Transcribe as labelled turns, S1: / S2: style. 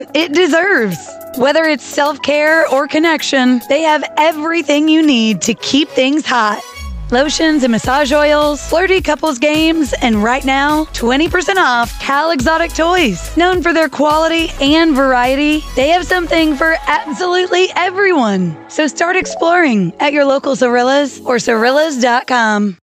S1: it deserves. Whether it's self-care or connection, they have everything you need to keep things hot. Lotions and massage oils, flirty couples games, and right now, 20% off Cal Exotic Toys. Known for their quality and variety, they have something for absolutely everyone. So start exploring at your local Zorillas or Zorillas.com.